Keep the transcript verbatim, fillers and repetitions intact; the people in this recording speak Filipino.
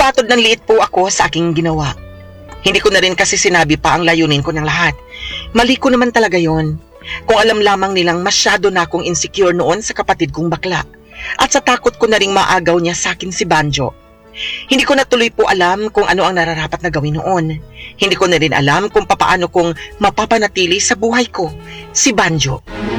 Nabatod ng liit po ako sa aking ginawa. Hindi ko na rin kasi sinabi pa ang layunin ko ng lahat. Mali ko naman talaga yon. Kung alam lamang nilang masyado na akong insecure noon sa kapatid kong bakla. At sa takot ko na ring maagaw niya sa akin si Banjo. Hindi ko na tuloy po alam kung ano ang nararapat na gawin noon. Hindi ko na rin alam kung papaano kong mapapanatili sa buhay ko si Banjo.